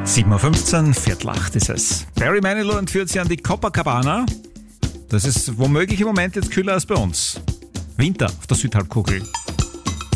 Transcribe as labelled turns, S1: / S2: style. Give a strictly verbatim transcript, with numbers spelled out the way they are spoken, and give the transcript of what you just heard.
S1: sieben Uhr fünfzehn, Viertel acht ist es. Barry Manilow entführt sie an die Copacabana. Das ist womöglich im Moment jetzt kühler als bei uns. Winter auf der Südhalbkugel.